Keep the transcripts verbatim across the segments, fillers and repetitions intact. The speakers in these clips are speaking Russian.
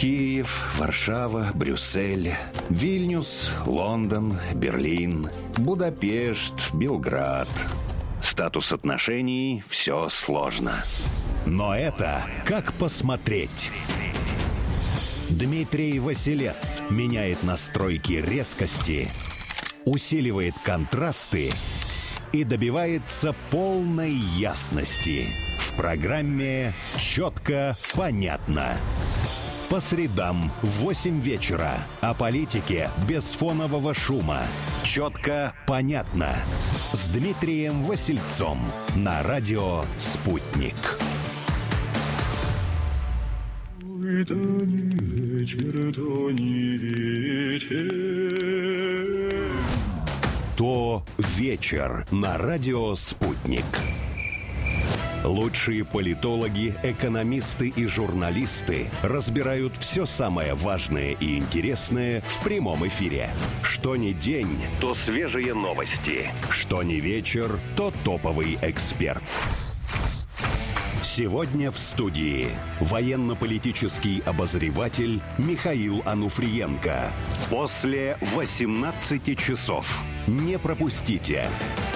Киев, Варшава, Брюссель, Вильнюс, Лондон, Берлин, Будапешт, Белград. Статус отношений – все сложно. Но это как посмотреть. Дмитрий Василец меняет настройки резкости, усиливает контрасты и добивается полной ясности. В программе «Четко, понятно». По средам в восемь вечера. О политике без фонового шума. «Четко, понятно». С Дмитрием Васильцом на радио «Спутник». То не вечер, то не вечер. То вечер на радио «Спутник». Лучшие политологи, экономисты и журналисты разбирают все самое важное и интересное в прямом эфире. Что ни день, то свежие новости. Что ни вечер, то топовый эксперт. Сегодня в студии военно-политический обозреватель Михаил Ануфриенко. После восемнадцати часов. Не пропустите.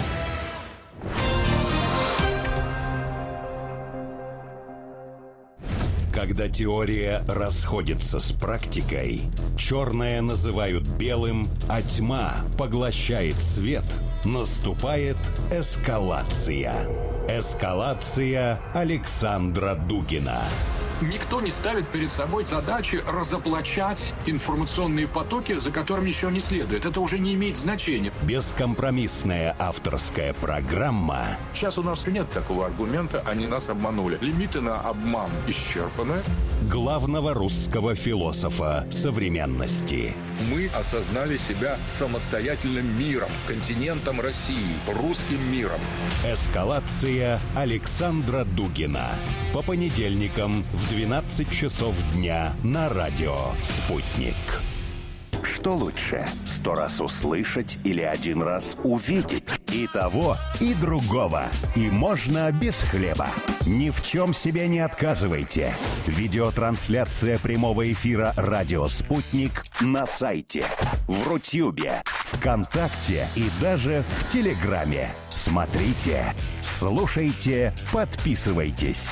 Когда теория расходится с практикой, черное называют белым, а тьма поглощает свет, наступает эскалация. Эскалация Александра Дугина. Никто не ставит перед собой задачи разоблачать информационные потоки, за которыми еще не следует. Это уже не имеет значения. Бескомпромиссная авторская программа. Сейчас у нас нет такого аргумента, они нас обманули. Лимиты на обман исчерпаны. Главного русского философа современности. Мы осознали себя самостоятельным миром, континентом России, русским миром. Эскалация Александра Дугина. По понедельникам в двенадцать часов дня на радио «Спутник». Что лучше, сто раз услышать или один раз увидеть? И того, и другого. И можно без хлеба. Ни в чем себе не отказывайте. Видеотрансляция прямого эфира «Радио Спутник» на сайте, в Рутюбе, ВКонтакте и даже в Телеграме. Смотрите, слушайте, подписывайтесь.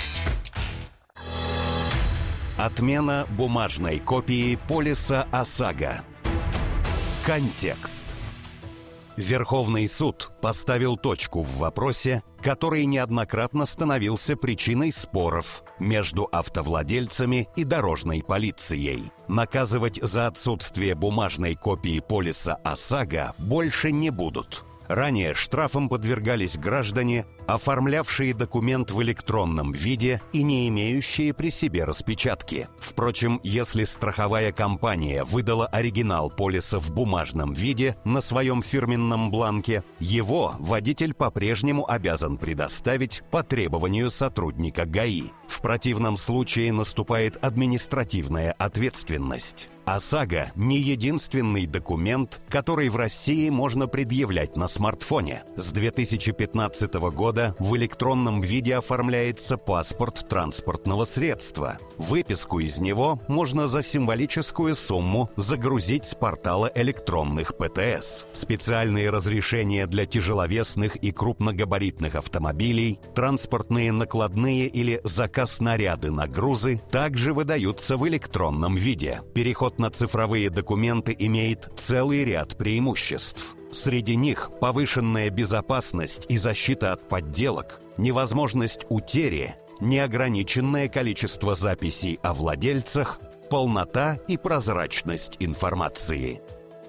Отмена бумажной копии полиса ОСАГО. Контекст. Верховный суд поставил точку в вопросе, который неоднократно становился причиной споров между автовладельцами и дорожной полицией. Наказывать за отсутствие бумажной копии полиса ОСАГО больше не будут. Ранее штрафам подвергались граждане, оформлявшие документ в электронном виде и не имеющие при себе распечатки. Впрочем, если страховая компания выдала оригинал полиса в бумажном виде на своем фирменном бланке, его водитель по-прежнему обязан предоставить по требованию сотрудника ГАИ. В противном случае наступает административная ответственность. ОСАГО – не единственный документ, который в России можно предъявлять на смартфоне. С две тысячи пятнадцатого года в электронном виде оформляется паспорт транспортного средства. Выписку из него можно за символическую сумму загрузить с портала электронных ПТС. Специальные разрешения для тяжеловесных и крупногабаритных автомобилей, транспортные накладные или заказ-наряды на грузы также выдаются в электронном виде. Переход на цифровые документы имеет целый ряд преимуществ. Среди них повышенная безопасность и защита от подделок, невозможность утери, неограниченное количество записей о владельцах, полнота и прозрачность информации.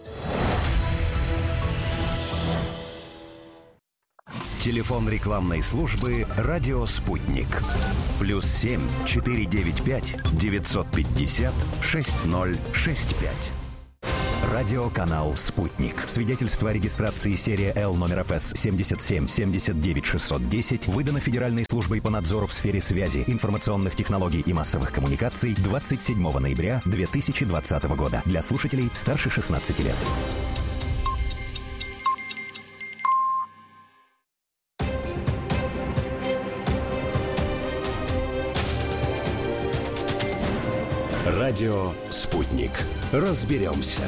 Телефон рекламной службы «Радио Спутник». Плюс семь четыре девять пять девятьсот пятьдесят шесть ноль шесть пять. Радиоканал «Спутник». Свидетельство о регистрации серия Л номер эф эс семьдесят семь семьдесят девять шестьсот десять выдано Федеральной службой по надзору в сфере связи, информационных технологий и массовых коммуникаций двадцать седьмого ноября две тысячи двадцатого года. Для слушателей старше шестнадцати лет. Радио «Спутник». Разберемся.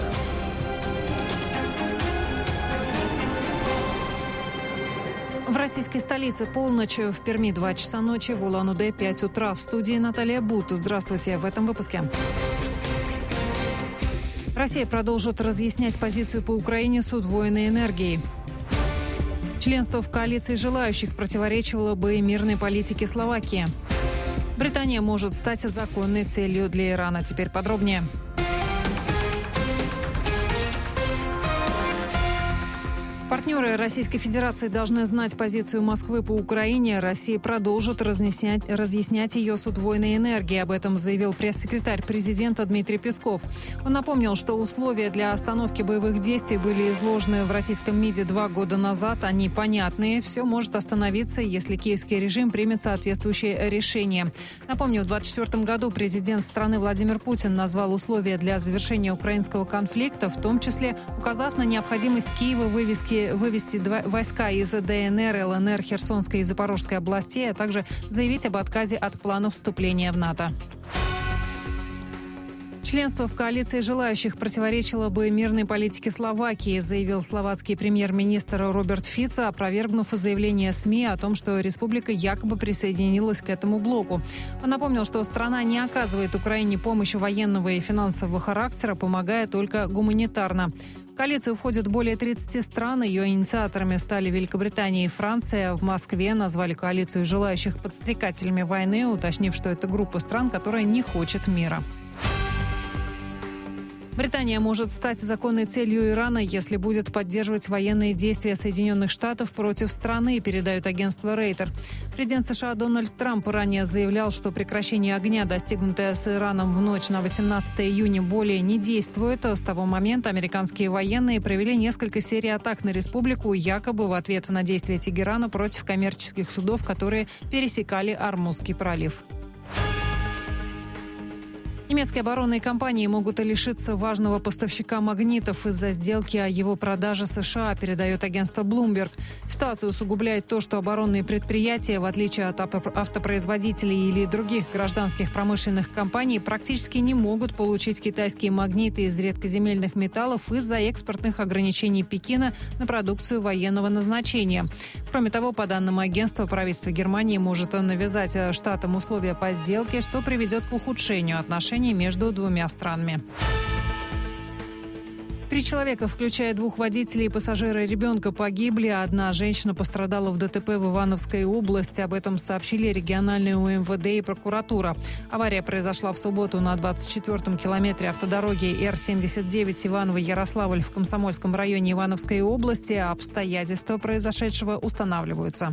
В российской столице полночь, в Перми два часа ночи, в Улан-Удэ пять утра. В студии Наталья Бут. Здравствуйте в этом выпуске. Россия продолжит разъяснять позицию по Украине с удвоенной энергией. Членство в коалиции желающих противоречило бы мирной политике Словакии. Британия может стать законной целью для Ирана. Теперь подробнее. Партнеры Российской Федерации должны знать позицию Москвы по Украине. Россия продолжит разъяснять, разъяснять ее с удвоенной энергией. Об этом заявил пресс-секретарь президента Дмитрий Песков. Он напомнил, что условия для остановки боевых действий были изложены в российском МИДе два года назад. Они понятные. Все может остановиться, если киевский режим примет соответствующее решение. Напомню, в двадцать четвёртом году президент страны Владимир Путин назвал условия для завершения украинского конфликта, в том числе указав на необходимость Киева вывести вывести войска из ДНР, ЛНР, Херсонской и Запорожской областей, а также заявить об отказе от планов вступления в НАТО. Членство в коалиции желающих противоречило бы мирной политике Словакии, заявил словацкий премьер-министр Роберт Фицо, опровергнув заявление СМИ о том, что республика якобы присоединилась к этому блоку. Он напомнил, что страна не оказывает Украине помощь военного и финансового характера, помогая только гуманитарно. В коалицию входят более тридцати стран. Ее инициаторами стали Великобритания и Франция. В Москве назвали коалицию желающих подстрекателями войны, уточнив, что это группа стран, которая не хочет мира. Британия может стать законной целью Ирана, если будет поддерживать военные действия Соединенных Штатов против страны, передает агентство Рейтер. Президент США Дональд Трамп ранее заявлял, что прекращение огня, достигнутое с Ираном в ночь на восемнадцатое июня, более не действует. С того момента американские военные провели несколько серий атак на республику, якобы в ответ на действия Тегерана против коммерческих судов, которые пересекали Ормузский пролив. Немецкие оборонные компании могут лишиться важного поставщика магнитов из-за сделки о его продаже США, передает агентство Bloomberg. Ситуацию усугубляет то, что оборонные предприятия, в отличие от автопроизводителей или других гражданских промышленных компаний, практически не могут получить китайские магниты из редкоземельных металлов из-за экспортных ограничений Пекина на продукцию военного назначения. Кроме того, по данным агентства, правительство Германии может навязать штатам условия по сделке, что приведет к ухудшению отношений между двумя странами. Три человека, включая двух водителей и пассажира ребенка, погибли. Одна женщина пострадала в ДТП в Ивановской области. Об этом сообщили региональные УМВД и прокуратура. Авария произошла в субботу на двадцать четвёртом километре автодороги Р семьдесят девять Иваново-Ярославль в Комсомольском районе Ивановской области. Обстоятельства произошедшего устанавливаются.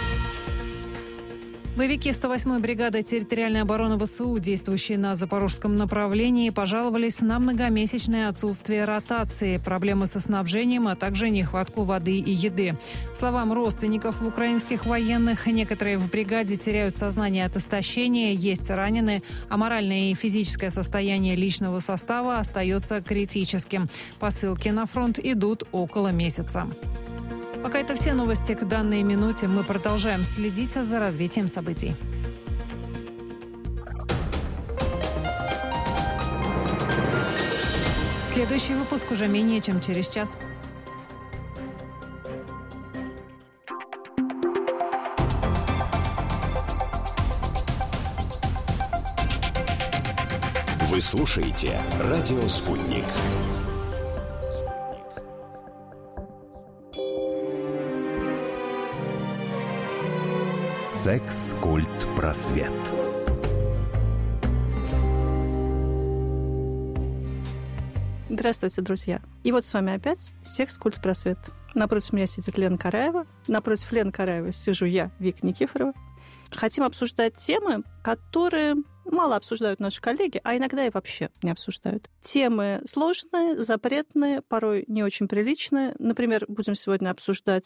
Боевики сто восьмой бригады территориальной обороны ВСУ, действующие на запорожском направлении, пожаловались на многомесячное отсутствие ротации, проблемы со снабжением, а также нехватку воды и еды. По словам родственников украинских военных, некоторые в бригаде теряют сознание от истощения, есть раненые, а моральное и физическое состояние личного состава остается критическим. Посылки на фронт идут около месяца. Пока это все новости к данной минуте. Мы продолжаем следить за развитием событий. Следующий выпуск уже менее чем через час. Вы слушаете «Радио Спутник». Секс, культ, просвет. Здравствуйте, друзья. И вот с вами опять «Секс, культ, просвет». Напротив меня сидит Лена Караева. Напротив Лены Караевой сижу я, Вика Никифорова. Хотим обсуждать темы, которые мало обсуждают наши коллеги, а иногда и вообще не обсуждают. Темы сложные, запретные, порой не очень приличные. Например, будем сегодня обсуждать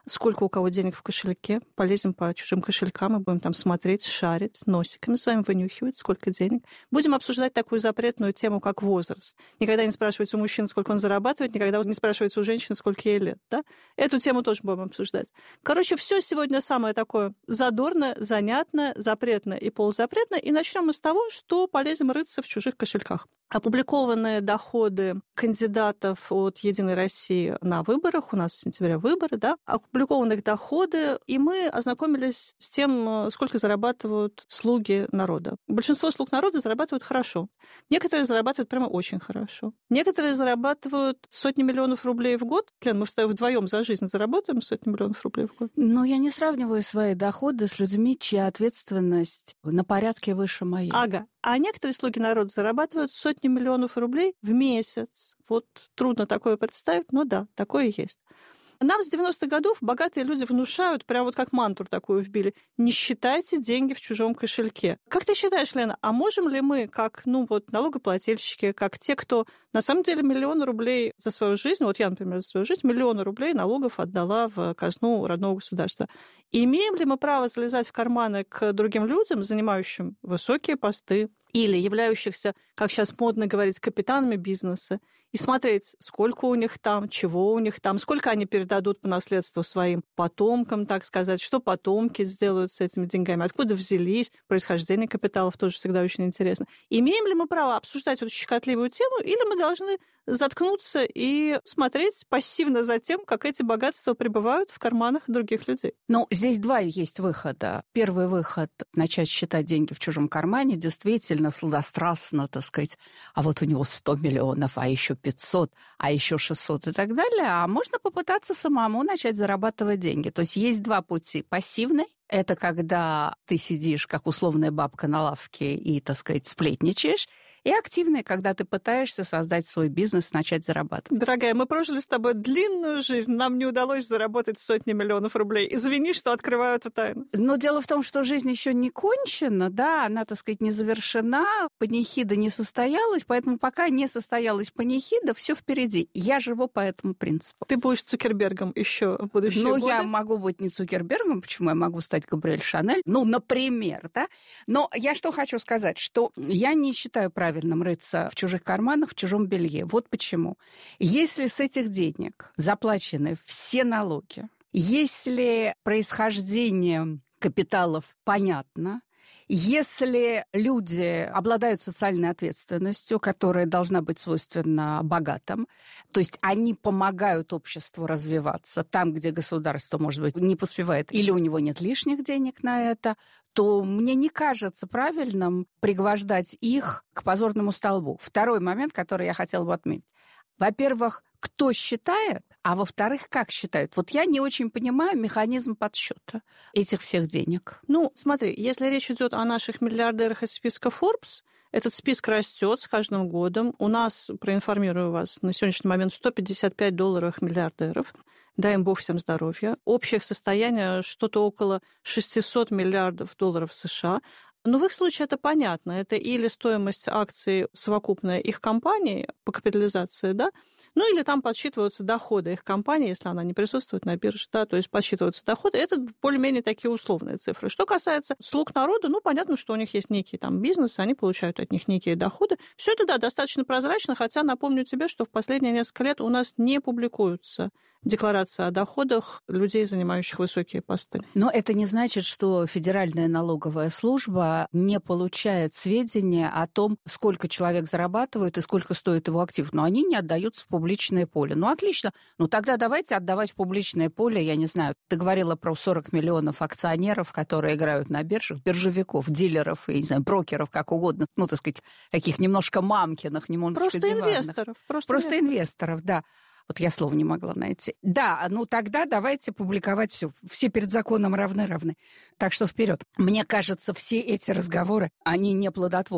сколько у кого денег в кошельке. Полезем по чужим кошелькам и будем там смотреть, шарить, носиками с вами вынюхивать, сколько денег. Будем обсуждать такую запретную тему, как возраст. Никогда не спрашивайте у мужчин, сколько он зарабатывает, никогда не спрашивайте у женщины, сколько ей лет. Да? Эту тему тоже будем обсуждать. Короче, все сегодня самое такое задорное, занятное, запретное и полузапретное. И начнем мы с того, что полезем рыться в чужих кошельках. Опубликованные доходы кандидатов от «Единой России» на выборах, у нас в сентябре выборы, да, опубликованных доходы, и мы ознакомились с тем, сколько зарабатывают слуги народа. Большинство слуг народа зарабатывают хорошо. Некоторые зарабатывают прямо очень хорошо. Некоторые зарабатывают сотни миллионов рублей в год. Лен, мы вдвоем за жизнь заработаем сотни миллионов рублей в год. Но я не сравниваю свои доходы с людьми, чья ответственность на порядке выше моей. Ага. А некоторые слуги народа зарабатывают сотни миллионов рублей в месяц. Вот трудно такое представить, но да, такое есть. Нам с девяностых годов богатые люди внушают, прям вот как мантру такую вбили, не считайте деньги в чужом кошельке. Как ты считаешь, Лена, а можем ли мы, как ну вот налогоплательщики, как те, кто на самом деле миллионы рублей за свою жизнь, вот я, например, за свою жизнь, миллионы рублей налогов отдала в казну родного государства. И имеем ли мы право залезать в карманы к другим людям, занимающим высокие посты, или являющихся, как сейчас модно говорить, капитанами бизнеса, и смотреть, сколько у них там, чего у них там, сколько они передадут по наследству своим потомкам, так сказать, что потомки сделают с этими деньгами, откуда взялись, происхождение капиталов тоже всегда очень интересно. Имеем ли мы право обсуждать эту щекотливую тему, или мы должны заткнуться и смотреть пассивно за тем, как эти богатства пребывают в карманах других людей? Ну, здесь два есть выхода. Первый выход – начать считать деньги в чужом кармане, действительно сладострастно, так сказать, а вот у него сто миллионов, а еще пятьсот, а еще шестьсот и так далее. А можно попытаться самому начать зарабатывать деньги. То есть есть два пути. Пассивный – это когда ты сидишь, как условная бабка на лавке и, так сказать, сплетничаешь. И активный, когда ты пытаешься создать свой бизнес, начать зарабатывать. Дорогая, мы прожили с тобой длинную жизнь, нам не удалось заработать сотни миллионов рублей. Извини, что открываю эту тайну. Но дело в том, что жизнь еще не кончена, да, она, так сказать, не завершена, панихида не состоялась, поэтому пока не состоялась панихида, все впереди. Я живу по этому принципу. Ты будешь Цукербергом еще в будущие Ну, годы? я могу быть не Цукербергом, почему я могу стать Габриэль Шанель, ну, например, да. Но я что хочу сказать, что я не считаю правильным рыться в чужих карманах, в чужом белье. Вот почему. Если с этих денег заплачены все налоги, если происхождение капиталов понятно, если люди обладают социальной ответственностью, которая должна быть свойственна богатым, то есть они помогают обществу развиваться там, где государство, может быть, не поспевает, или у него нет лишних денег на это, то мне не кажется правильным пригвождать их к позорному столбу. Второй момент, который я хотела бы отметить. Во-первых, кто считает, а во-вторых, как считают. Вот я не очень понимаю механизм подсчета этих всех денег. Ну, смотри, если речь идет о наших миллиардерах из списка Forbes, этот список растет с каждым годом. У нас, проинформирую вас, на сегодняшний момент сто пятьдесят пять долларов миллиардеров. Дай им Бог всем здоровья. Общее состояние что-то около шестьсот миллиардов долларов США. Но в их случае это понятно. Это или стоимость акций совокупная их компании по капитализации, да, ну или там подсчитываются доходы их компании, если она не присутствует на бирже, да, то есть подсчитываются доходы. Это более-менее такие условные цифры. Что касается слуг народа, ну, понятно, что у них есть некие там бизнесы, они получают от них некие доходы. Все это, да, достаточно прозрачно, хотя напомню тебе, что в последние несколько лет у нас не публикуются декларации о доходах людей, занимающих высокие посты. Но это не значит, что Федеральная налоговая служба не получает сведения о том, сколько человек зарабатывает и сколько стоит его актив. Но они не отдаются в публичное поле. Ну, отлично. Ну, тогда давайте отдавать в публичное поле, я не знаю, ты говорила про сорок миллионов акционеров, которые играют на биржах, биржевиков, дилеров, я не знаю, брокеров, как угодно, ну, так сказать, таких немножко мамкиных, немножко просто диванных. инвесторов. Просто, просто инвесторов, инвесторов, да. Вот я слова не могла найти. Да, ну тогда давайте публиковать все. Все перед законом равны-равны. Так что вперед. Мне кажется, все эти разговоры, они неплодотворны.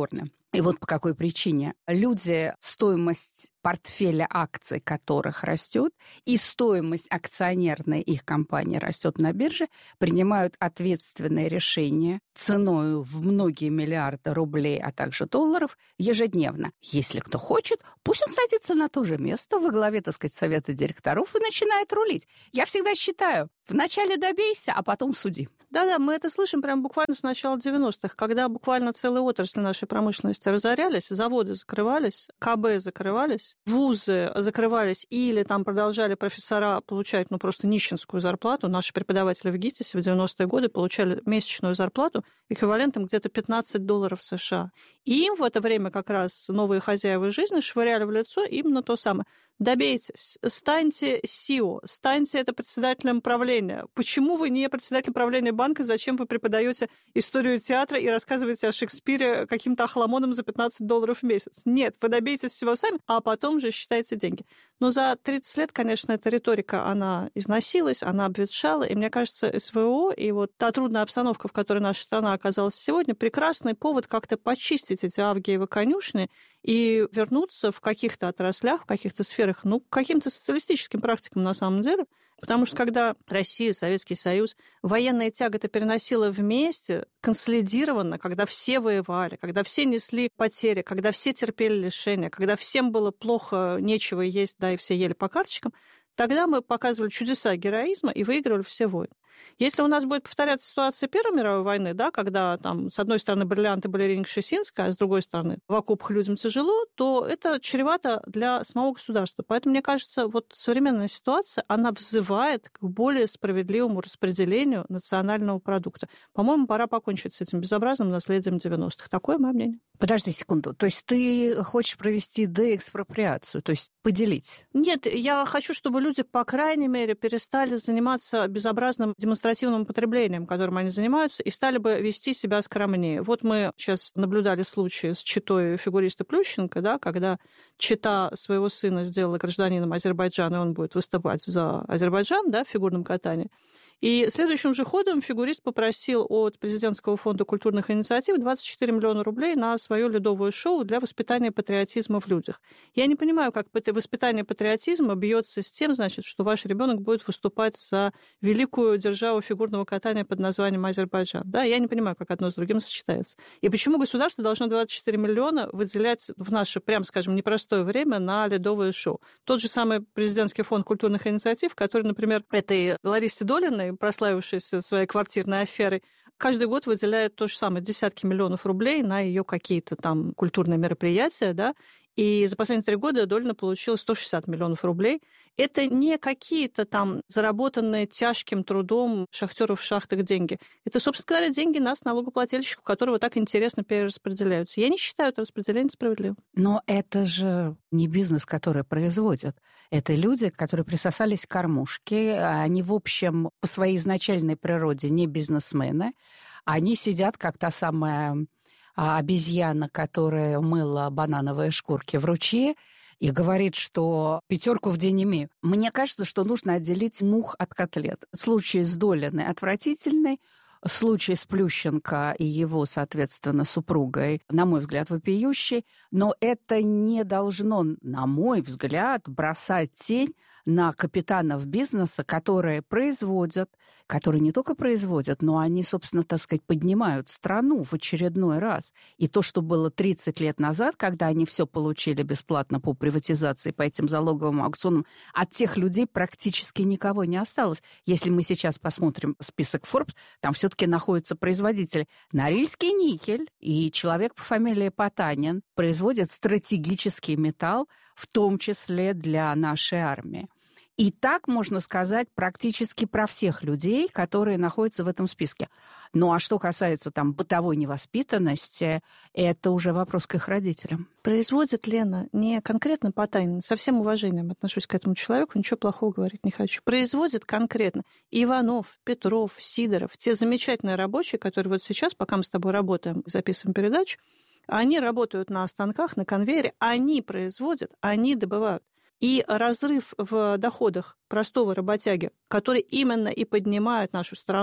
И вот по какой причине. Люди, стоимость портфеля акций которых растет, и стоимость акционерной их компании растет на бирже, принимают ответственные решения ценой в многие миллиарды рублей, а также долларов ежедневно. Если кто хочет, пусть он садится на то же место во главе, так сказать, совета директоров и начинает рулить. Я всегда считаю, вначале добейся, а потом суди. Да-да, мы это слышим прям буквально с начала девяностых, когда буквально целые отрасли нашей промышленности разорялись, заводы закрывались, КБ закрывались, вузы закрывались, или там продолжали профессора получать, ну, просто нищенскую зарплату. Наши преподаватели в ГИТИСе в девяностые годы получали месячную зарплату эквивалентом где-то пятнадцать долларов США. И им в это время как раз новые хозяева жизни швыряли в лицо именно то самое. Добейтесь, станьте си и о, станьте это председателем правления. Почему вы не председатель правления банка? Зачем вы преподаете историю театра и рассказываете о Шекспире каким-то охламоном за пятнадцать долларов в месяц? Нет, вы добейтесь всего сами, а потом же считайте деньги. Но за тридцать лет, конечно, эта риторика, она износилась, она обветшала, и мне кажется, эс вэ о и вот та трудная обстановка, в которой наша страна оказалась сегодня, прекрасный повод как-то почистить эти авгиевы конюшни и вернуться в каких-то отраслях, в каких-то сферах, ну, к каким-то социалистическим практикам на самом деле. Потому что когда Россия, Советский Союз, военные тяготы переносила вместе, консолидированно, когда все воевали, когда все несли потери, когда все терпели лишения, когда всем было плохо, нечего есть, да, и все ели по карточкам, тогда мы показывали чудеса героизма и выигрывали все войны. Если у нас будет повторяться ситуация Первой мировой войны, да, когда там с одной стороны бриллианты балерин Кшесинская, а с другой стороны в окопах людям тяжело, то это чревато для самого государства. Поэтому, мне кажется, вот современная ситуация, она взывает к более справедливому распределению национального продукта. По-моему, пора покончить с этим безобразным наследием девяностых. Такое мое мнение. Подожди секунду. То есть ты хочешь провести деэкспроприацию, то есть поделить? Нет, я хочу, чтобы люди, по крайней мере, перестали заниматься безобразным демонстративным потреблением, которым они занимаются, и стали бы вести себя скромнее. Вот мы сейчас наблюдали случай с читой фигуриста Плющенко, да, когда чита своего сына сделала гражданином Азербайджана, и он будет выступать за Азербайджан, да, в фигурном катании. И следующим же ходом фигурист попросил от Президентского фонда культурных инициатив двадцать четыре миллиона рублей на свое ледовое шоу для воспитания патриотизма в людях. Я не понимаю, как воспитание патриотизма бьется с тем, значит, что ваш ребенок будет выступать за великую державу фигурного катания под названием Азербайджан. Да, я не понимаю, как одно с другим сочетается. И почему государство должно двадцать четыре миллиона выделять в наше, прям скажем, непростое время на ледовое шоу? Тот же самый Президентский фонд культурных инициатив, который, например, этой Ларисе Долиной, прославившейся своей квартирной аферой, каждый год выделяет то же самое, десятки миллионов рублей на ее какие-то там культурные мероприятия, да, и за последние три года Долина получила сто шестьдесят миллионов рублей. Это не какие-то там заработанные тяжким трудом шахтеров в шахтах деньги. Это, собственно говоря, деньги нас, налогоплательщиков, которые так интересно перераспределяются. Я не считаю это распределение справедливым. Но это же не бизнес, который производят. Это люди, которые присосались к кормушке. Они, в общем, по своей изначальной природе не бизнесмены. Они сидят, как та самая обезьяна, которая мыла банановые шкурки в ручье, и говорит, что пятерку в день имею. Мне кажется, что нужно отделить мух от котлет. Случай с Долиной отвратительный, случай с Плющенко и его, соответственно, супругой, на мой взгляд, вопиющий, но это не должно, на мой взгляд, бросать тень на капитанов бизнеса, которые производят, которые не только производят, но они, собственно, так сказать, поднимают страну в очередной раз. И то, что было тридцать лет назад, когда они все получили бесплатно по приватизации, по этим залоговым аукционам, от тех людей практически никого не осталось. Если мы сейчас посмотрим список Forbes, там все-таки находятся производители. Норильский никель и человек по фамилии Потанин производят стратегический металл, в том числе для нашей армии. И так можно сказать практически про всех людей, которые находятся в этом списке. Ну а что касается там бытовой невоспитанности, это уже вопрос к их родителям. Производит, Лена, не конкретно Потанин, со всем уважением отношусь к этому человеку, ничего плохого говорить не хочу. Производит конкретно Иванов, Петров, Сидоров, те замечательные рабочие, которые вот сейчас, пока мы с тобой работаем, записываем передачу, они работают на станках, на конвейере, они производят, они добывают. И разрыв в доходах простого работяги, который именно и поднимает нашу страну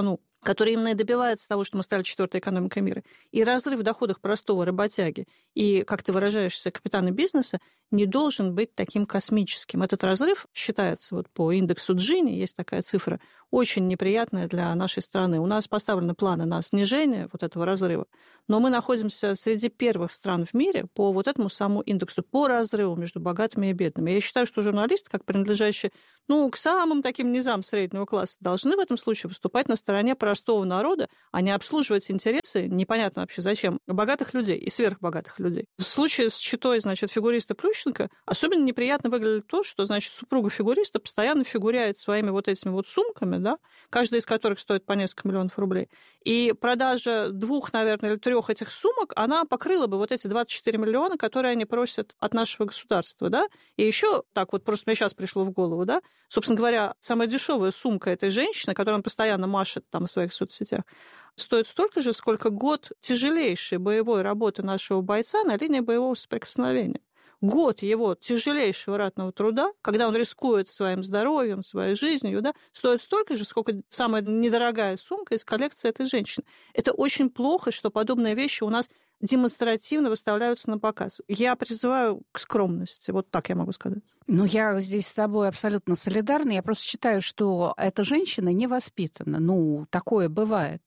который именно и добивается того, что мы стали четвертой экономикой мира, и разрыв в доходах простого работяги, и, как ты выражаешься, капитана бизнеса, не должен быть таким космическим. Этот разрыв считается вот по индексу Джини, есть такая цифра, очень неприятная для нашей страны. У нас поставлены планы на снижение вот этого разрыва, но мы находимся среди первых стран в мире по вот этому самому индексу, по разрыву между богатыми и бедными. Я считаю, что журналисты, как принадлежащие ну, к самым таким низам среднего класса, должны в этом случае выступать на стороне простого народа, а не обслуживать интересы, непонятно вообще зачем, богатых людей и сверхбогатых людей. В случае с читой, значит, фигуриста Плющенко особенно неприятно выглядит то, что, значит, супруга фигуриста постоянно фигуряет своими вот этими вот сумками, да, каждая из которых стоит по несколько миллионов рублей. И продажа двух, наверное, или трех этих сумок, она покрыла бы вот эти двадцать четыре миллиона, которые они просят от нашего государства, да. И еще так вот просто мне сейчас пришло в голову, да, собственно говоря, самая дешевая сумка этой женщины, которую он постоянно машет там в своих соцсетях, стоит столько же, сколько год тяжелейшей боевой работы нашего бойца на линии боевого соприкосновения. Год его тяжелейшего ратного труда, когда он рискует своим здоровьем, своей жизнью, да, стоит столько же, сколько самая недорогая сумка из коллекции этой женщины. Это очень плохо, что подобные вещи у нас демонстративно выставляются на показ. Я призываю к скромности. Вот так я могу сказать. Ну, я здесь с тобой абсолютно солидарна. Я просто считаю, что эта женщина не воспитана. Ну, такое бывает.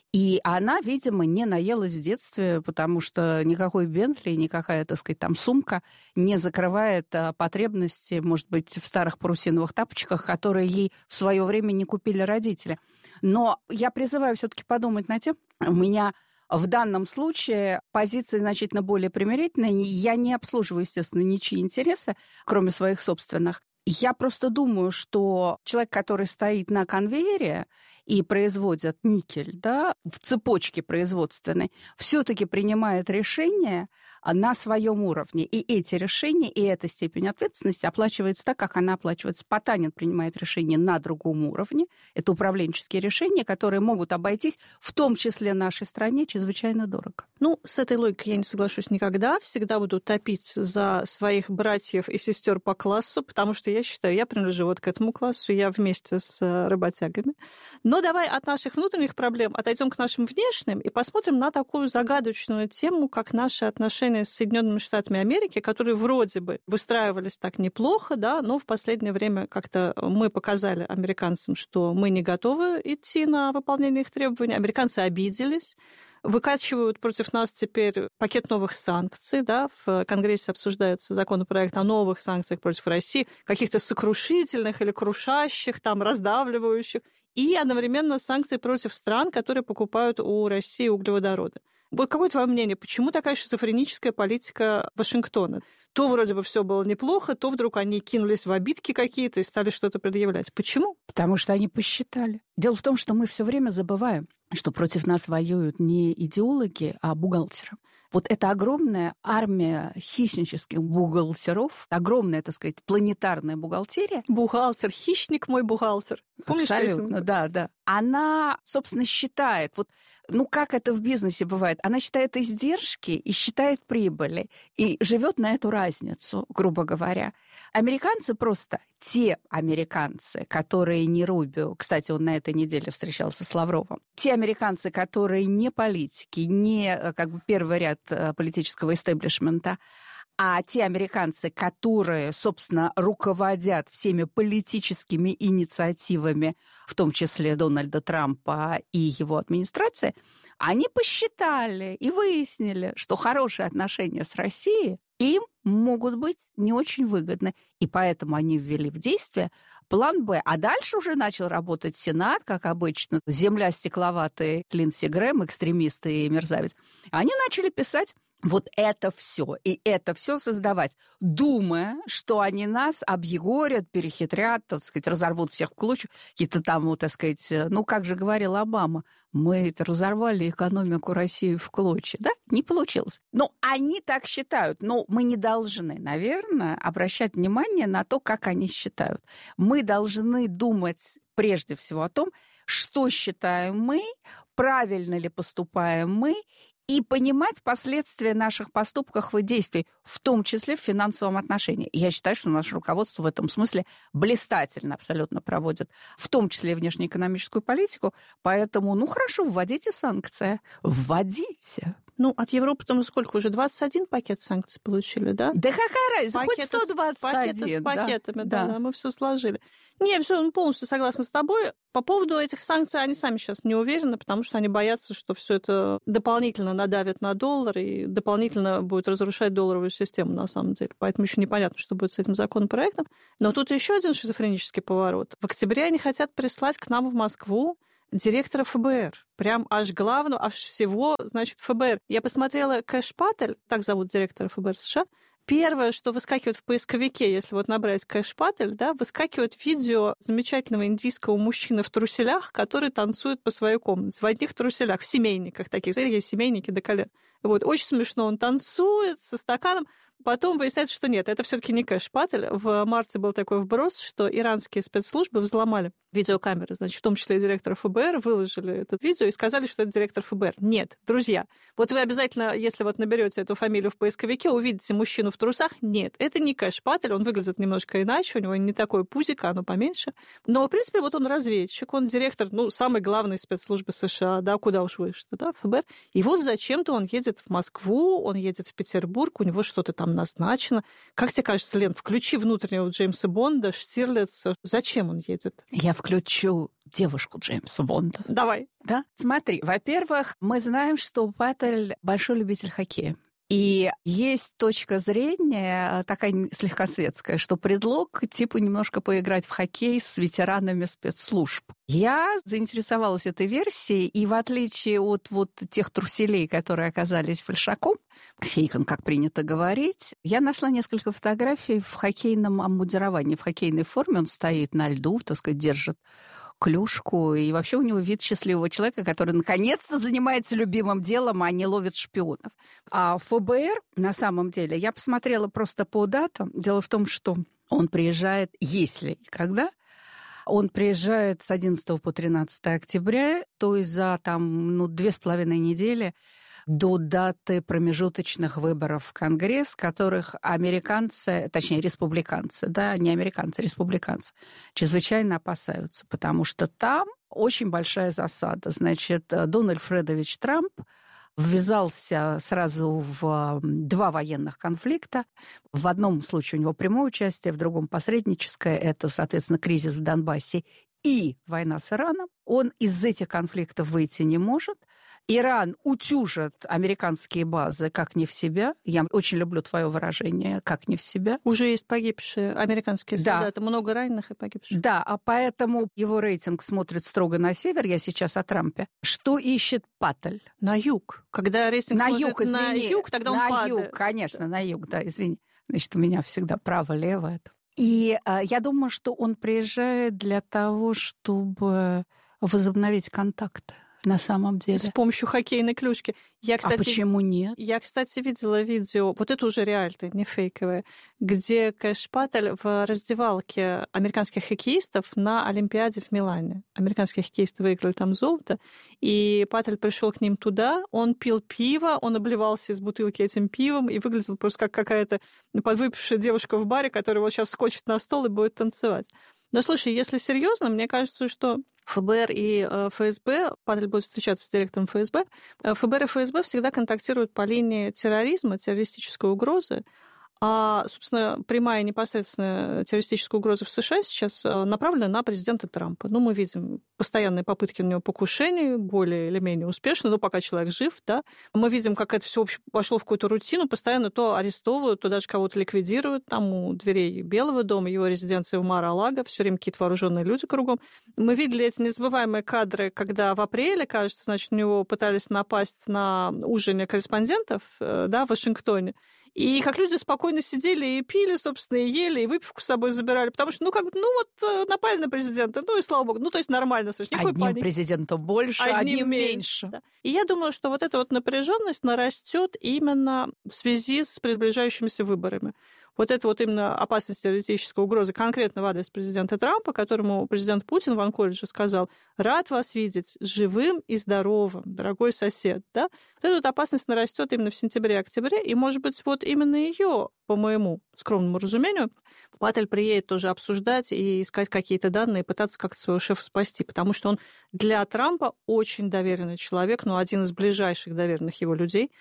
И она, видимо, не наелась в детстве, потому что никакой Бентли, никакая, так сказать, там сумка не закрывает потребности, может быть, в старых парусиновых тапочках, которые ей в свое время не купили родители. Но я призываю все-таки подумать над тем, у меня в данном случае позиция значительно более примирительная. Я не обслуживаю, естественно, ничьи интересы, кроме своих собственных. Я просто думаю, что человек, который стоит на конвейере и производит никель, да, в цепочке производственной, все-таки принимает решения на своем уровне. И эти решения, и эта степень ответственности оплачивается так, как она оплачивается. Потанин принимает решения на другом уровне. Это управленческие решения, которые могут обойтись, в том числе нашей стране, чрезвычайно дорого. Ну, с этой логикой я не соглашусь никогда. Всегда буду топить за своих братьев и сестер по классу, потому что я считаю, я принадлежу вот к этому классу, я вместе с работягами. Но давай от наших внутренних проблем отойдем к нашим внешним и посмотрим на такую загадочную тему, как наши отношения с Соединенными Штатами Америки, которые вроде бы выстраивались так неплохо, да, но в последнее время как-то мы показали американцам, что мы не готовы идти на выполнение их требований. Американцы обиделись, выкачивают против нас теперь пакет новых санкций. Да? В Конгрессе обсуждается законопроект о новых санкциях против России, каких-то сокрушительных или крушащих, там, раздавливающих, и одновременно санкции против стран, которые покупают у России углеводороды. Вот какое твое мнение, почему такая шизофреническая политика Вашингтона? То вроде бы все было неплохо, то вдруг они кинулись в обидки какие-то и стали что-то предъявлять. Почему? Потому что они посчитали. Дело в том, что мы все время забываем, что против нас воюют не идеологи, а бухгалтеры. Вот эта огромная армия хищнических бухгалтеров, огромная, так сказать, планетарная бухгалтерия. Бухгалтер, хищник мой бухгалтер. Помнишь, абсолютно, песенку? Да, да. Она, собственно, считает, вот, ну как это в бизнесе бывает, она считает издержки и считает прибыли, и живет на эту разницу, грубо говоря. Американцы просто, те американцы, которые не Рубио, кстати, он на этой неделе встречался с Лавровым, те американцы, которые не политики, не как бы первый ряд политического истеблишмента, а те американцы, которые, собственно, руководят всеми политическими инициативами, в том числе Дональда Трампа и его администрации, они посчитали и выяснили, что хорошие отношения с Россией им могут быть не очень выгодны. И поэтому они ввели в действие план «Б». А дальше уже начал работать Сенат, как обычно. Земля стекловатая, Линдси Грэм, экстремист и мерзавец. Они начали писать вот это все, и это все создавать, думая, что они нас объегорят, перехитрят, так сказать, разорвут всех в клочья, какие-то там, вот, так сказать, ну, как же говорил Обама, мы это разорвали экономику России в клочья, да? Не получилось. Но они так считают, но мы не должны, наверное, обращать внимание на то, как они считают. Мы должны думать прежде всего о том, что считаем мы, правильно ли поступаем мы, и понимать последствия наших поступков и действий, в том числе в финансовом отношении. И я считаю, что наше руководство в этом смысле блистательно абсолютно проводит, в том числе и внешнеэкономическую политику. Поэтому, ну хорошо, вводите санкции. Вводите. Ну, от Европы там сколько уже? двадцать один пакет санкций получили, да? Да какая разница? Пакеты Хоть сто двадцать один. Пакеты с пакетами, да, да, да, мы все сложили. Не, все, полностью согласна с тобой. По поводу этих санкций они сами сейчас не уверены, потому что они боятся, что все это дополнительно надавит на доллар и дополнительно будет разрушать долларовую систему, на самом деле. Поэтому еще непонятно, что будет с этим законопроектом. Но тут еще один шизофренический поворот. В октябре они хотят прислать к нам в Москву директора эф бэ эр. Прям аж главного, аж всего, значит, эф бэ эр. Я посмотрела Кэш Патель, так зовут директора эф бэ эр США. Первое, что выскакивает в поисковике, если вот набрать Кэш Патель, да, выскакивает видео замечательного индийского мужчины в труселях, который танцует по своей комнате, в одних труселях, в семейниках таких. Знаете, есть семейники до колен. Вот, очень смешно, он танцует со стаканом. Потом выясняется, что нет, это все-таки не Кэш Патель. В марте был такой вброс, что иранские спецслужбы взломали видеокамеры, значит, в том числе и директор эф бэ эр, выложили это видео и сказали, что это директор эф бэ эр. Нет, друзья, вот вы обязательно, если вот наберете эту фамилию в поисковике, увидите мужчину в трусах. Нет, это не Кэш Патель, он выглядит немножко иначе, у него не такое пузико, оно поменьше. Но, в принципе, вот он разведчик, он директор, ну, самой главной спецслужбы США, да, куда уж выше-то, да, эф бэ эр. И вот зачем-то он едет в Москву, он едет в Петербург, у него что-то там назначено. Как тебе кажется, Лен, включи внутреннего Джеймса Бонда, Штирлица. Зачем он едет? Я включу девушку Джеймса Бонда. Давай. Да? Смотри, во-первых, мы знаем, что Патель большой любитель хоккея. И есть точка зрения, такая слегка светская, что предлог типа немножко поиграть в хоккей с ветеранами спецслужб. Я заинтересовалась этой версией, и в отличие от вот тех труселей, которые оказались фальшаком, фейком, как принято говорить, я нашла несколько фотографий в хоккейном обмундировании, в хоккейной форме. Он стоит на льду, так сказать, держит клюшку, и вообще у него вид счастливого человека, который наконец-то занимается любимым делом, а не ловит шпионов. А эф бэ эр, на самом деле, я посмотрела просто по датам. Дело в том, что он приезжает, если и когда, он приезжает с одиннадцатого по тринадцатое октября, то есть за там, ну, две с половиной недели до даты промежуточных выборов в Конгресс, которых американцы, точнее, республиканцы, да, не американцы, республиканцы, чрезвычайно опасаются, потому что там очень большая засада. Значит, Дональд Фредович Трамп ввязался сразу в два военных конфликта. В одном случае у него прямое участие, в другом посредническое. Это, соответственно, кризис в Донбассе и война с Ираном. Он из этих конфликтов выйти не может. Иран утюжит американские базы как не в себя. Я очень люблю твое выражение «как не в себя». Уже есть погибшие американские солдаты, да. Много раненых и погибших. Да, а поэтому его рейтинг смотрит строго на север. Я сейчас о Трампе. Что ищет Патель? На юг. Когда рейтинг на смотрит юг, извини, на юг, тогда он на падает. На юг, конечно, на юг, да, извини. Значит, у меня всегда право-лево. И э, я думаю, что он приезжает для того, чтобы возобновить контакты. На самом деле. С помощью хоккейной клюшки. Я, кстати, а почему нет? Я, кстати, видела видео, вот это уже реально, не фейковое, где Кэш Патель в раздевалке американских хоккеистов на Олимпиаде в Милане. Американские хоккеисты выиграли там золото, и Патель пришел к ним туда, он пил пиво, он обливался из бутылки этим пивом и выглядел просто как какая-то подвыпившая девушка в баре, которая вот сейчас вскочит на стол и будет танцевать. Но, слушай, если серьезно, мне кажется, что эф бэ эр и эф эс бэ, Патель будет встречаться с директором эф эс бэ, эф бэ эр и эф эс бэ всегда контактируют по линии терроризма, террористической угрозы. А, собственно, прямая непосредственная террористическая угроза в США сейчас направлена на президента Трампа. Ну, мы видим постоянные попытки на него покушений, более или менее успешные, но пока человек жив, да. Мы видим, как это все вошло в какую-то рутину, постоянно то арестовывают, то даже кого-то ликвидируют. Там у дверей Белого дома, его резиденции в Мар-а-Лаго, все время какие-то вооруженные люди кругом. Мы видели эти незабываемые кадры, когда в апреле, кажется, значит, у него пытались напасть на ужине корреспондентов, да, в Вашингтоне. И как люди спокойно сидели и пили, собственно, и ели, и выпивку с собой забирали, потому что, ну, как бы, ну, вот напали на президента, ну, и слава богу, ну, то есть нормально, слушай, никакой одним паники. Президентом больше, одним, одним меньше. Да. И я думаю, что вот эта вот напряженность нарастет именно в связи с приближающимися выборами. Вот это вот именно опасность террористической угрозы конкретно в адрес президента Трампа, которому президент Путин в Анкоридже сказал: рад вас видеть живым и здоровым, дорогой сосед. Да? Вот эта вот опасность нарастет именно в сентябре-октябре, и, может быть, вот именно ее, по моему скромному разумению, Паттель приедет тоже обсуждать и искать какие-то данные, пытаться как-то своего шефа спасти, потому что он для Трампа очень доверенный человек, ну, один из ближайших доверенных его людей.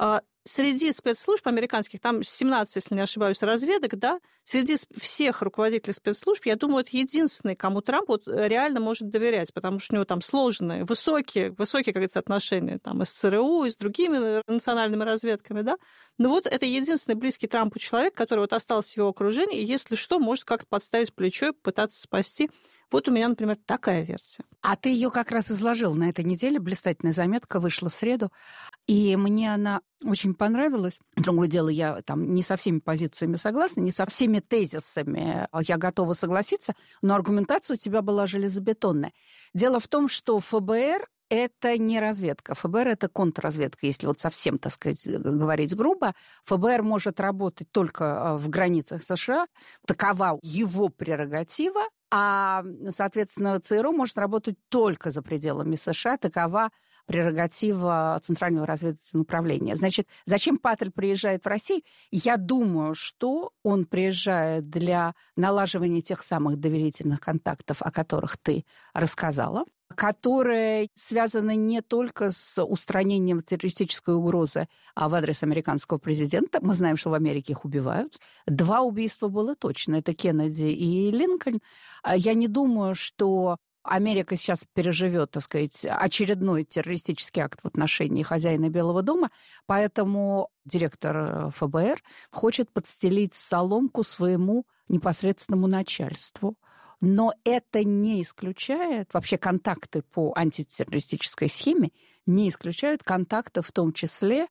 Среди спецслужб американских, там семнадцать, если не ошибаюсь, разведок, да, среди всех руководителей спецслужб, я думаю, это единственный, кому Трамп вот реально может доверять, потому что у него там сложные, высокие, высокие, как говорится, отношения там, и с ЦРУ, и с другими национальными разведками, да. Но вот это единственный близкий Трампу человек, который вот остался в его окружении, и если что, может как-то подставить плечо и попытаться спасти. Вот у меня, например, такая версия. А ты ее как раз изложил на этой неделе. Блистательная заметка вышла в среду. И мне она очень понравилась. Другое дело, я там не со всеми позициями согласна, не со всеми тезисами я готова согласиться, но аргументация у тебя была железобетонная. Дело в том, что ФБР — это не разведка. ФБР — это контрразведка, если вот совсем, так сказать, говорить грубо. ФБР может работать только в границах США. Такова его прерогатива. А, соответственно, ЦРУ может работать только за пределами США. Такова прерогатива Центрального разведывательного управления. Значит, зачем Паттель приезжает в Россию? Я думаю, что он приезжает для налаживания тех самых доверительных контактов, о которых ты рассказала, которые связаны не только с устранением террористической угрозы а в адрес американского президента. Мы знаем, что в Америке их убивают. Два убийства было точно. Это Кеннеди и Линкольн. Я не думаю, что Америка сейчас переживет, так сказать, очередной террористический акт в отношении хозяина Белого дома, поэтому директор ФБР хочет подстелить соломку своему непосредственному начальству. Но это не исключает, вообще контакты по антитеррористической схеме не исключают контакты в том числе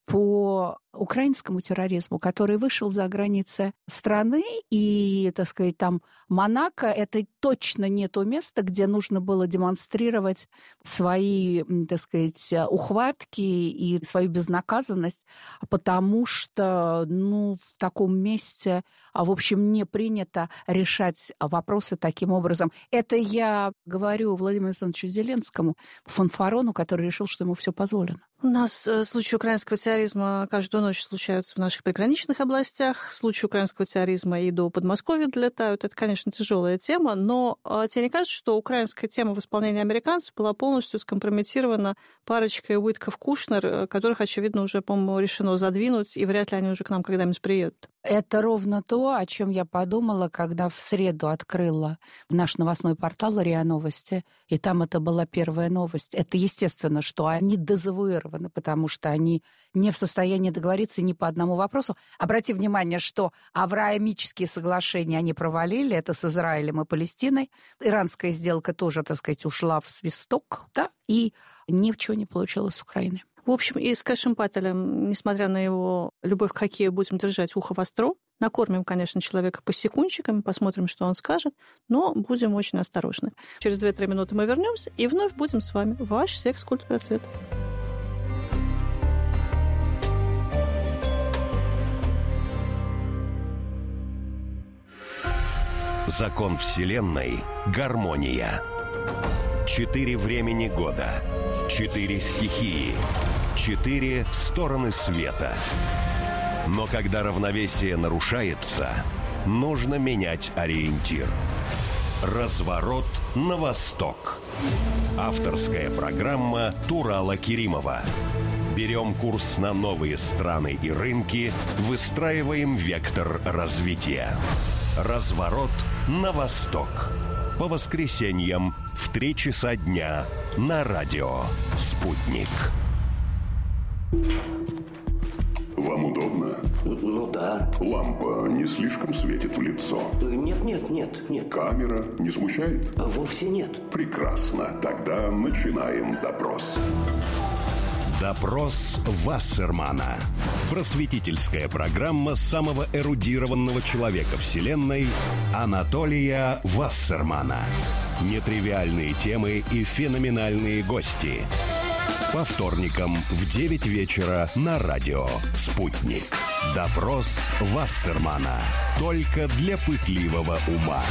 по украинскому терроризму, который вышел за границы страны, и, так сказать, там Монако — это точно не то место, где нужно было демонстрировать свои, так сказать, ухватки и свою безнаказанность, потому что, ну, в таком месте, в общем, не принято решать вопросы таким образом. Это я говорю Владимиру Александровичу Зеленскому, фанфарону, который решил, что ему все позволено. У нас случаи украинского терроризма каждую ночь случаются в наших приграничных областях. Случаи украинского терроризма и до Подмосковья долетают. Это, конечно, тяжелая тема, но тебе не кажется, что украинская тема в исполнении американцев была полностью скомпрометирована парочкой Уитков-Кушнер, которых, очевидно, уже, по-моему, решено задвинуть, и вряд ли они уже к нам когда-нибудь приедут? Это ровно то, о чем я подумала, когда в среду открыла наш новостной портал РИА Новости, и там это была первая новость. Это естественно, что они дезавуированы, потому что они не в состоянии договориться ни по одному вопросу. Обрати внимание, что авраамические соглашения они провалили, это с Израилем и Палестиной. Иранская сделка тоже, так сказать, ушла в свисток, да, и ничего не получилось с Украиной. В общем, и с Кэшем Паттелем, несмотря на его любовь к хоккею, будем держать ухо востро. Накормим, конечно, человека по секундчикам, посмотрим, что он скажет, но будем очень осторожны. Через две-три минуты мы вернемся и вновь будем с вами. Ваш секс-культ-просвет. Закон Вселенной – гармония. Четыре времени года. Четыре стихии. Четыре стороны света. Но когда равновесие нарушается, нужно менять ориентир. Разворот на восток. Авторская программа Турала Керимова. Берем курс на новые страны и рынки, выстраиваем вектор развития. Разворот на восток. По воскресеньям в три часа дня на радио «Спутник». Вам удобно? Ну да. Лампа не слишком светит в лицо? Нет, нет, нет, нет. Камера не смущает? Вовсе нет. Прекрасно. Тогда начинаем допрос. Допрос Вассермана. Просветительская программа самого эрудированного человека Вселенной Анатолия Вассермана. Нетривиальные темы и феноменальные гости. По вторникам в девять вечера на радио «Спутник». Допрос Вассермана. Только для пытливого ума.